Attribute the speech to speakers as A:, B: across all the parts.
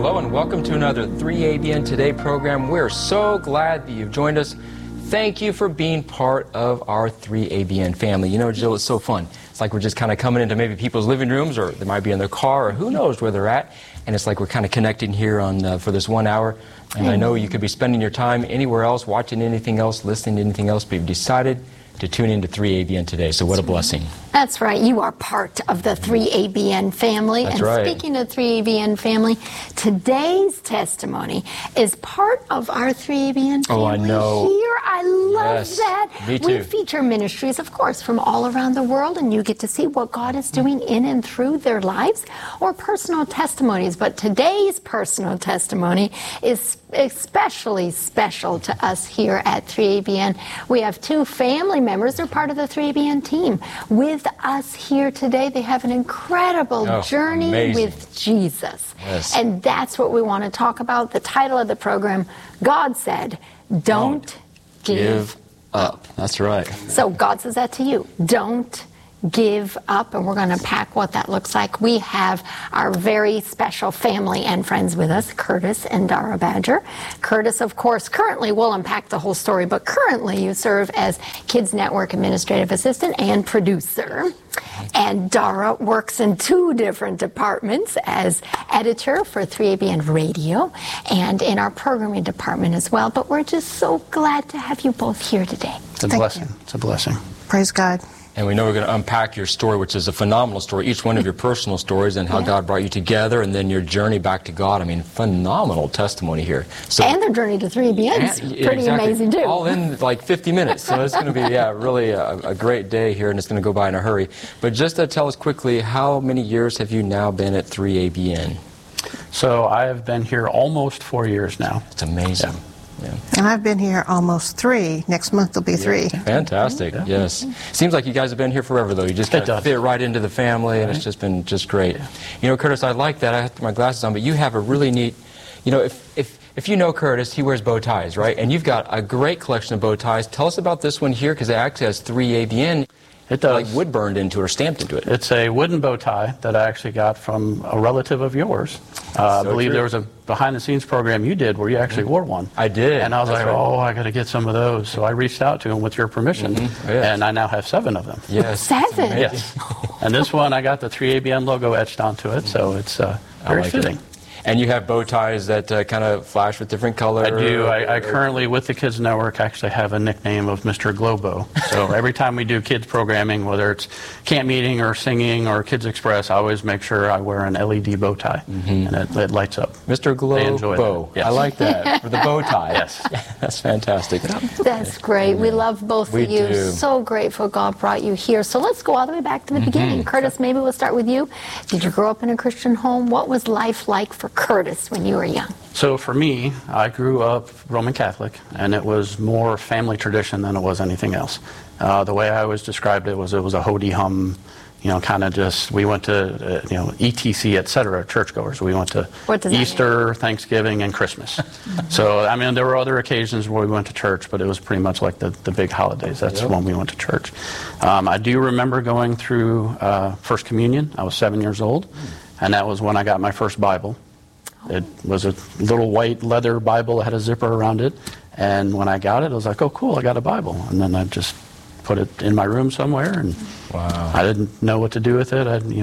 A: Hello and welcome to another 3ABN Today program. We're so glad that you've joined us. Thank you for being part of our 3ABN family. You know, Jill, it's so fun. It's like we're just kind of coming into maybe people's living rooms, or they might be in their car, or who knows where they're at. And it's like we're kind of connecting here on for this 1 hour. And I know you could be spending your time anywhere else, watching anything else, listening to anything else, but you've decided to tune into 3ABN today. So what a blessing.
B: That's right. You are part of the 3ABN family.
A: That's
B: and
A: right.
B: Speaking of 3ABN family, today's testimony is part of our 3ABN family.
A: Oh, I know.
B: Here, I love
A: Yes,
B: that.
A: me too.
B: We feature ministries, of course, from all around the world, and you get to see what God is doing in and through their lives, or personal testimonies. But today's personal testimony is especially special to us here at 3ABN. We have two family members. They're part of the 3ABN team. With us here today, they have an incredible journey
A: amazing.
B: with Jesus.
A: Yes.
B: And that's what we want to talk about. The title of the program, God said, Don't give
A: up. That's right.
B: So God says that to you. Don't give up, and we're going to unpack what that looks like. We have our very special family and friends with us, Curtis and Dara Badger. Curtis, of course, currently, we'll unpack the whole story, but currently you serve as Kids Network Administrative Assistant and Producer. And Dara works in two different departments as editor for 3ABN Radio and in our programming department as well. But we're just so glad to have you both here today.
C: It's a blessing. It's a blessing.
D: Praise God.
A: And we know we're going to unpack your story, which is a phenomenal story, each one of your personal stories and how God brought you together, and then your journey back to God. I mean, phenomenal testimony here. So,
B: and their journey to 3ABN is pretty amazing, too.
A: All in like 50 minutes. So it's going to be, really a great day here, and it's going to go by in a hurry. But just to tell us quickly, how many years have you now been at 3ABN?
C: So I have been here almost 4 years now.
A: It's amazing. Yeah.
D: And I've been here almost 3. Next month will be 3.
A: Fantastic. Yes. Seems like you guys have been here forever, though. You just kind of fit right into the family, and it's just been just great. Yeah. You know, Curtis, I like that. I have my glasses on, but you have a really neat, you know, if you know Curtis, he wears bow ties, right? And you've got a great collection of bow ties. Tell us about this one here, because it actually has 3ABN.
C: It does.
A: Like wood burned into it or stamped into it.
C: It's a wooden bow tie that I actually got from a relative of yours. I believe there was a behind-the-scenes program you did where you actually wore one.
A: I did.
C: And I was I got to get some of those. So I reached out to him with your permission, and I now have 7 of them.
A: Yes.
B: 7?
C: Yes. And this one, I got the 3ABN logo etched onto it, so it's very fitting.
A: And you have bow ties that kind of flash with different colors?
C: I do. I currently, with the Kids Network, actually have a nickname of Mr. Globo. So every time we do kids programming, whether it's camp meeting or singing or Kids Express, I always make sure I wear an LED bow tie, and it lights up.
A: Mr. Globo.
C: Yes.
A: I like that, for the bow tie.
C: Yes.
A: That's fantastic.
B: That's great. We love both of you.
A: Do.
B: So grateful God brought you here. So let's go all the way back to the beginning. Curtis, maybe we'll start with you. Did you grow up in a Christian home? What was life like for Curtis when you were young?
C: So for me, I grew up Roman Catholic, and it was more family tradition than it was anything else. The way I always described it was a ho-de-hum, kind of just, we went to, ETC, etc., churchgoers. We went to Easter, Thanksgiving, and Christmas. So, I mean, there were other occasions where we went to church, but it was pretty much like the big holidays. That's when we went to church. I do remember going through First Communion. I was 7 years old, and that was when I got my first Bible. It was a little white leather Bible that had a zipper around it, and when I got it, I was like, oh, cool, I got a Bible. And then I just put it in my room somewhere, and I didn't know what to do with it.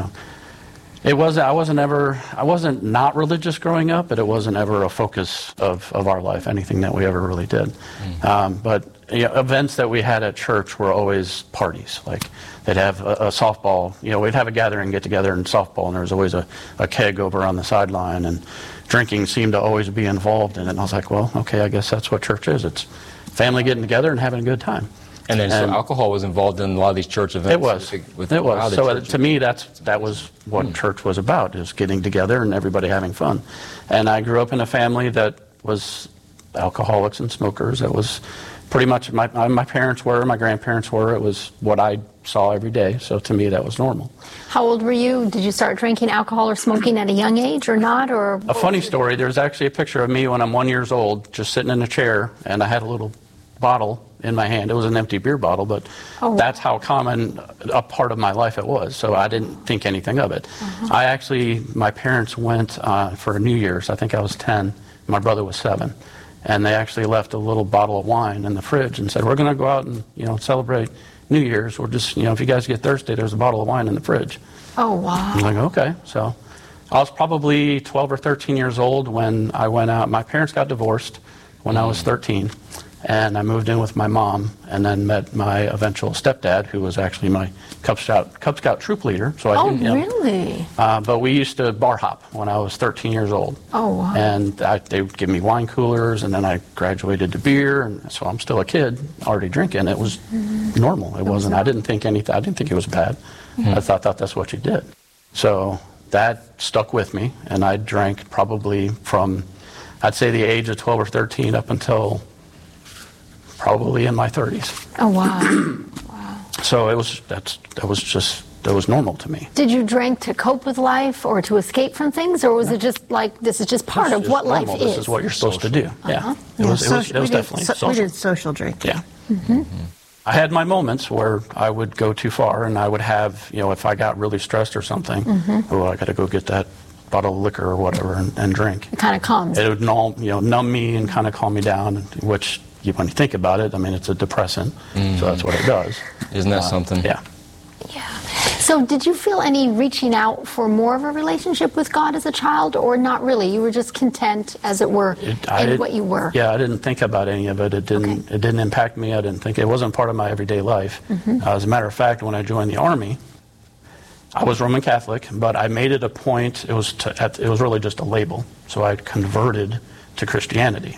C: I wasn't not religious growing up, but it wasn't ever a focus of our life, anything that we ever really did. But events that we had at church were always parties. Like they'd have a softball, we'd have a gathering, get together in softball, and there was always a keg over on the sideline, and drinking seemed to always be involved in it. And I was like, well, okay, I guess that's what church is. It's family getting together and having a good time.
A: And then so alcohol was involved in a lot of these church events.
C: It was. So to me, that was what church was about, is getting together and everybody having fun. And I grew up in a family that was alcoholics and smokers. That was pretty much my parents were, my grandparents were. It was what I saw every day. So to me, that was normal.
B: How old were you? Did you start drinking alcohol or smoking at a young age or not? Or
C: a funny story, there's actually a picture of me when I'm 1 year old, just sitting in a chair, and I had a little bottle in my hand. It was an empty beer bottle, but that's how common a part of my life it was. So I didn't think anything of it. My parents went for New Year's. I think I was 10. My brother was 7. And they actually left a little bottle of wine in the fridge and said, we're going to go out and, celebrate New Year's. We're just, if you guys get thirsty, there's a bottle of wine in the fridge.
B: Oh, wow.
C: I'm like, okay. So I was probably 12 or 13 years old when I went out. My parents got divorced when I was 13, and I moved in with my mom and then met my eventual stepdad, who was actually my Cub Scout troop leader. So I knew him.
B: Really?
C: But we used to bar hop when I was 13 years old.
B: Oh, wow.
C: And they would give me wine coolers, and then I graduated to beer, and so I'm still a kid already drinking. It was normal. It wasn't. I didn't think anything. I didn't think it was bad. I thought that's what you did. So that stuck with me, and I drank probably from, I'd say, the age of 12 or 13 up until probably in my 30s.
B: Oh, wow.
C: So that was normal to me.
B: Did you drink to cope with life or to escape from things, or was it just like, this is just part of what life is?
C: This is what you're supposed to do. Yeah. It was definitely social.
D: We did social drinking.
C: Yeah. I had my moments where I would go too far, and I would have, if I got really stressed or something, I got to go get that bottle of liquor or whatever and drink.
B: It kind of calms.
C: It would numb me and kind of calm me down, which, when you think about it, I mean, it's a depressant, so that's what it does.
A: Isn't that something?
C: Yeah.
B: Yeah. So did you feel any reaching out for more of a relationship with God as a child, or not really? You were just content, as it were, in what you were?
C: Yeah, I didn't think about any of it. It didn't impact me. I didn't think it wasn't part of my everyday life. As a matter of fact, when I joined the Army, I was Roman Catholic, but I made it a point. It was really just a label. So I converted to Christianity.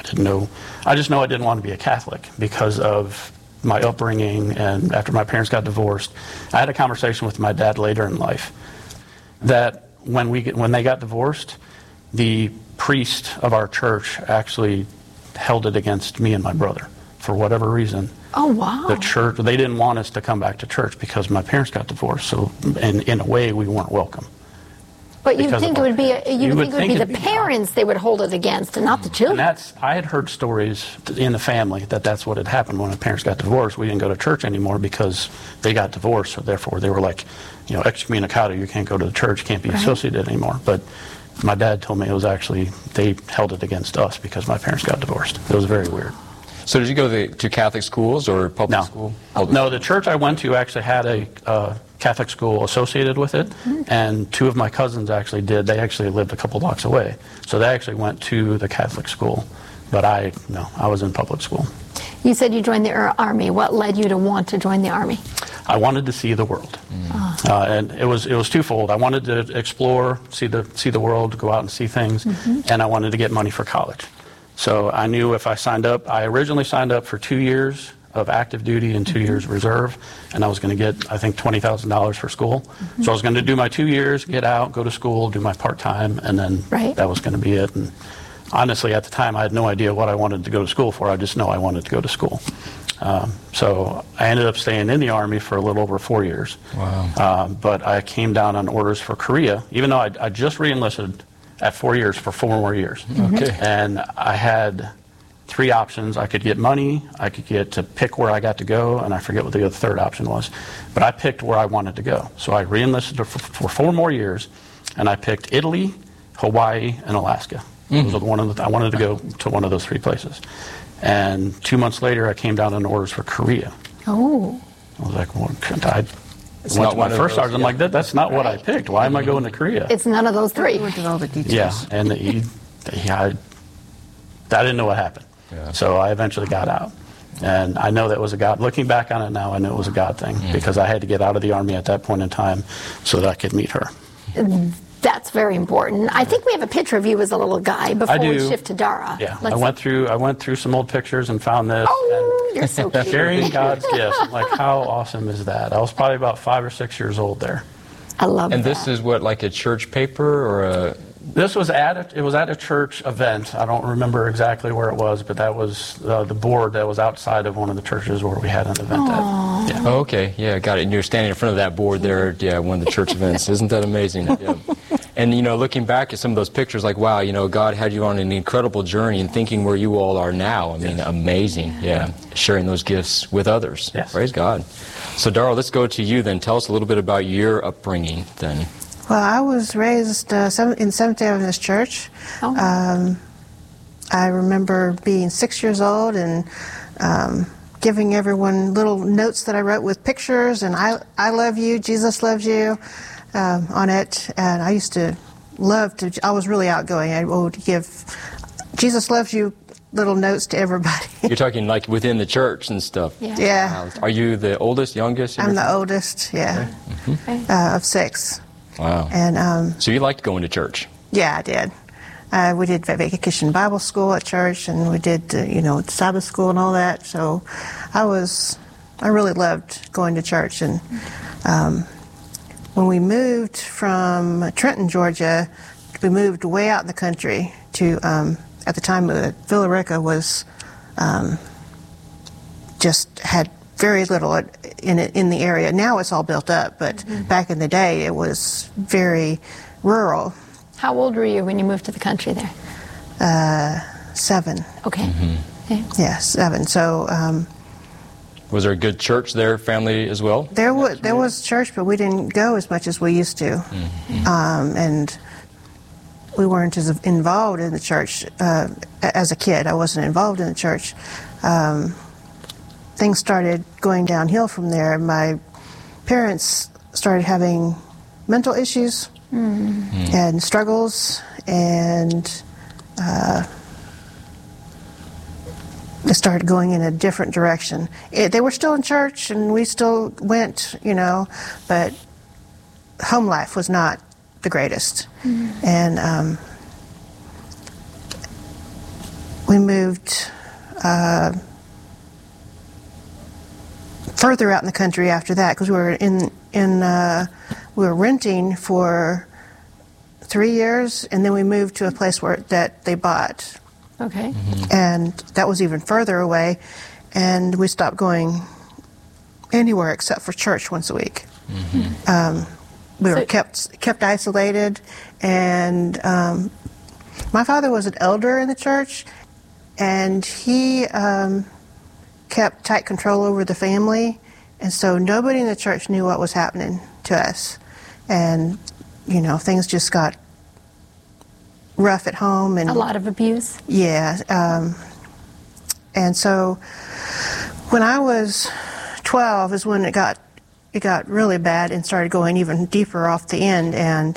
C: I just know I didn't want to be a Catholic because of my upbringing, and after my parents got divorced, I had a conversation with my dad later in life that when they got divorced, the priest of our church actually held it against me and my brother for whatever reason.
B: Oh, wow.
C: The church, they didn't want us to come back to church because my parents got divorced, so in a way we weren't welcome.
B: But you'd think it would be the parents they would hold it against, and not the children.
C: And I had heard stories in the family that's what had happened when my parents got divorced. We didn't go to church anymore because they got divorced, so therefore they were like, excommunicado, you can't go to the church, can't be associated anymore. But my dad told me it was actually, they held it against us because my parents got divorced. It was very weird.
A: So did you go to Catholic schools or public school?
C: No, the church I went to actually had a Catholic school associated with it, and 2 of my cousins actually did. They actually lived a couple blocks away, so they actually went to the Catholic school. But I was in public school.
B: You said you joined the Army. What led you to want to join the Army?
C: I wanted to see the world, and it was twofold. I wanted to explore, see the world, go out and see things, and I wanted to get money for college. So I knew if I signed up, I originally signed up for 2 years of active duty and 2 years reserve, and I was going to get, I think, $20,000 for school. So I was going to do my 2 years, get out, go to school, do my part-time, and then that was going to be it. And honestly, at the time, I had no idea what I wanted to go to school for. I just know I wanted to go to school. So I ended up staying in the Army for a little over 4 years.
A: Wow.
C: But I came down on orders for Korea, even though I just re-enlisted at 4 years for 4 more years.
A: Okay.
C: And I had 3 options. I could get money, I could get to pick where I got to go, and I forget what the third option was. But I picked where I wanted to go. So I re-enlisted for 4 more years, and I picked Italy, Hawaii, and Alaska. Those are I wanted to go to one of those 3 places. And 2 months later, I came down on orders for Korea.
B: Oh.
C: I was like, well, I went to my first sergeant. I'm like, that's not what I picked. Why am I going to Korea?
B: It's none of those 3.
D: We did all the details.
C: Yeah, and I didn't know what happened. Yeah. So I eventually got out. And I know that was a God. Looking back on it now, I know it was a God thing because I had to get out of the Army at that point in time so that I could meet her.
B: That's very important. I think we have a picture of you as a little guy before we shift to Dara.
C: Yeah, I went through some old pictures and found this.
B: Oh, you're so cute.
C: Sharing God's gifts. Like, how awesome is that? I was probably about 5 or 6 years old there.
B: I love that.
A: And this is what, like a church paper or a...
C: It was at a church event. I don't remember exactly where it was, but that was the board that was outside of one of the churches where we had an event at. Yeah.
A: Oh, okay, yeah, got it. And you're standing in front of that board there at one of the church events. Isn't that amazing? Yeah. And, looking back at some of those pictures, like, wow, God had you on an incredible journey, and thinking where you all are now, I mean, amazing. Yeah. Sharing those gifts with others.
C: Yes.
A: Praise God. So, Darla, let's go to you then. Tell us a little bit about your upbringing then.
D: Well, I was raised in Seventh-day Adventist Church.
B: Oh.
D: I remember being 6 years old and giving everyone little notes that I wrote with pictures and I love you, Jesus loves you on it. And I used to I was really outgoing. I would give Jesus loves you little notes to everybody.
A: You're talking like within the church and stuff.
B: Yeah.
D: Yeah.
A: Are you the oldest, youngest?
D: I'm the oldest, yeah, of 6.
A: Wow.
D: And
A: so you liked going to church?
D: yeah, I did. We did vacation Bible school at church, and we did, Sabbath school and all that. So I really loved going to church. And when we moved from Trenton, Georgia, we moved way out in the country to, at the time, Villa Rica was just had very little in the area. Now it's all built up, but back in the day it was very rural.
B: How old were you when you moved to the country there?
D: 7.
B: Okay. Okay.
D: Yeah, 7. So
A: Was there a good church there, family as well?
D: there was church, but we didn't go as much as we used to, and we weren't as involved in the church as a kid. I wasn't involved in the church. Things started going downhill from there. My parents started having mental issues and struggles, and they started going in a different direction. They were still in church, and we still went, but home life was not the greatest. And we moved further out in the country after that, because we were we were renting for 3 years, and then we moved to a place that they bought,
B: Okay.
D: and that was even further away, and we stopped going anywhere except for church once a week. We were kept isolated, and my father was an elder in the church, and he kept tight control over the family, and so nobody in the church knew what was happening to us. And, things just got rough at home. And
B: A lot of abuse?
D: yeah. And so when I was 12 is when it got really bad and started going even deeper off the end. And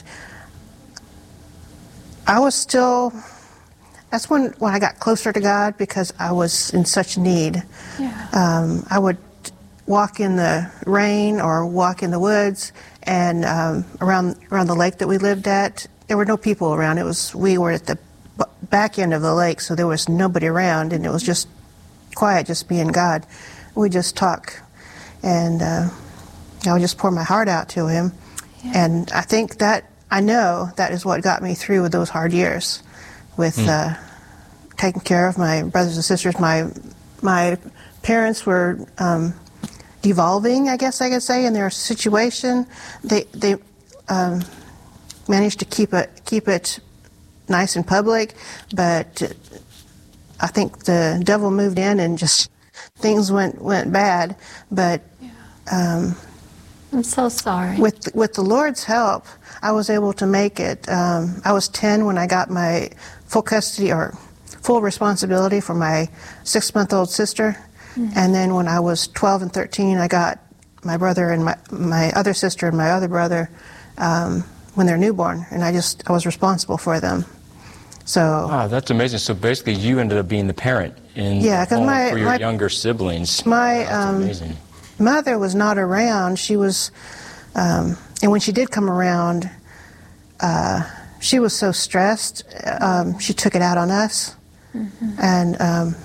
D: I was still, that's when I got closer to God, because I was in such need.
B: Yeah.
D: I would walk in the rain or walk in the woods, and around the lake that we lived at, there were no people around. We were at the back end of the lake, so there was nobody around, and it was just quiet, just me and God. We just talk, and I would just pour my heart out to Him.
B: Yeah.
D: And I know that is what got me through those hard years, with taking care of my brothers and sisters. My parents were devolving, I guess I could say, in their situation. They managed to keep it nice and public, but I think the devil moved in and just things went bad. But
B: I'm so sorry.
D: with the Lord's help, I was able to make it. I was 10 when I got my full custody or full responsibility for my 6-month-old sister. And then when I was 12 and 13, I got my brother and my other sister and my other brother when they're newborn, and I was responsible for them. So
A: Wow, that's amazing. So basically, you ended up being the parent in the home for your younger siblings. That's amazing.
D: Mother was not around. She was, and when she did come around, she was so stressed. She took it out on us, and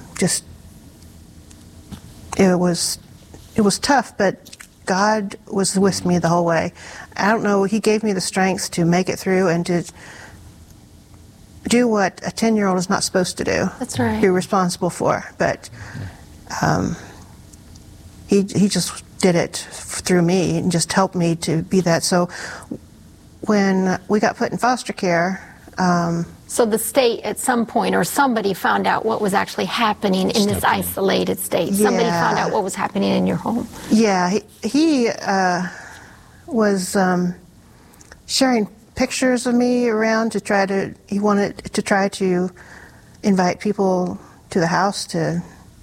D: it was tough, but God was with me the whole way. I don't know, He gave me the strength to make it through and to do what a 10-year-old is not supposed to do.
B: That's right.
D: Be responsible for. But He just did it through me and just helped me to be that. So when we got put in foster care,
B: So the state at some point or somebody found out what was actually happening in this
A: Stepped in.
B: isolated state. Somebody
D: Yeah.
B: found out what was happening in your home.
D: yeah, he was sharing pictures of me around he wanted to try to invite people to the house to,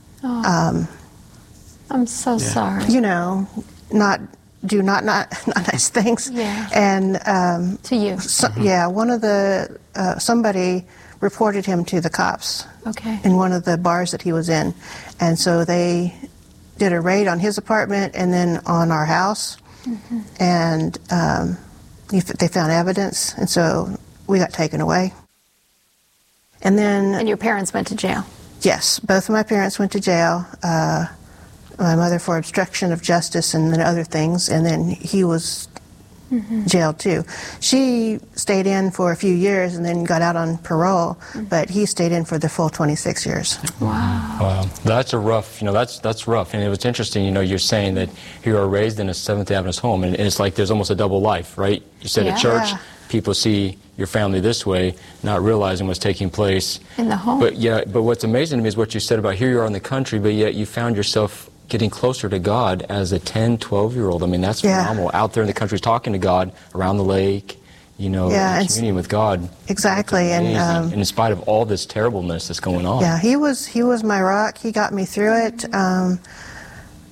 B: I'm so sorry.
D: you know, not nice things.
B: Yeah.
D: And
B: To you.
D: yeah, one of the somebody reported him to the cops
B: Okay.
D: in one of the bars that he was in, and so they did a raid on his apartment and then on our house, and they found evidence, and so we got taken away. And then
B: And your parents went to jail.
D: yes, both of my parents went to jail. My mother for obstruction of justice and then other things, and then he was jailed too. She stayed in for a few years and then got out on parole, but he stayed in for the full 26 years.
A: Wow, that's a rough, that's rough. And it was interesting, you're saying that you were raised in a Seventh-day Adventist home, and it's like there's almost a double life, right? You said
B: Yeah.
A: at church,
D: Yeah.
A: people see your family this way, not realizing what's taking place
B: In the home.
A: But what's amazing to me is what you said about here you are in the country, but yet you found yourself getting closer to God as a 10, 12-year-old. I mean, that's
D: Yeah.
A: phenomenal. Out there in the country talking to God, around the lake,
D: Yeah,
A: in
D: and
A: communion with God.
D: Exactly,
A: Amazing.
D: and
A: in spite of all this terribleness that's going on.
D: yeah, he was my rock. He got me through it.